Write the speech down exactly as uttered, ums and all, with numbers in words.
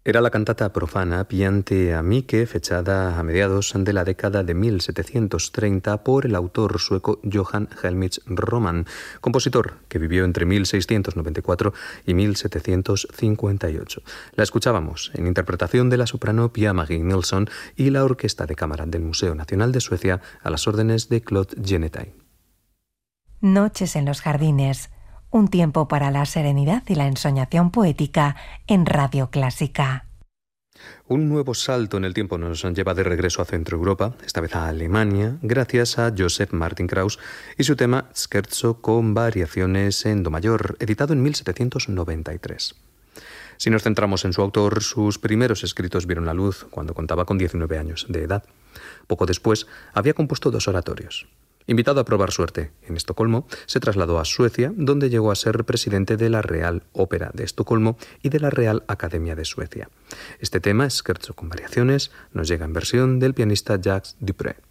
Era la cantata profana Piante Amiche, fechada a mediados de la década de mil setecientos treinta por el autor sueco Johan Helmich Roman, compositor que vivió entre mil seiscientos noventa y cuatro y mil setecientos cincuenta y ocho. La escuchábamos en interpretación de la soprano Pia Marie Nilsson y la Orquesta de Cámara del Museo Nacional de Suecia a las órdenes de Claude Genetai. Noches en los jardines. Un tiempo para la serenidad y la ensoñación poética en Radio Clásica. Un nuevo salto en el tiempo nos lleva de regreso a Centro Europa, esta vez a Alemania, gracias a Joseph Martin Krauss y su tema Scherzo con variaciones en do mayor, editado en mil setecientos noventa y tres. Si nos centramos en su autor, sus primeros escritos vieron la luz cuando contaba con diecinueve años de edad. Poco después, había compuesto dos oratorios. Invitado a probar suerte en Estocolmo, se trasladó a Suecia, donde llegó a ser presidente de la Real Ópera de Estocolmo y de la Real Academia de Suecia. Este tema, Scherzo con variaciones, nos llega en versión del pianista Jacques Dupre.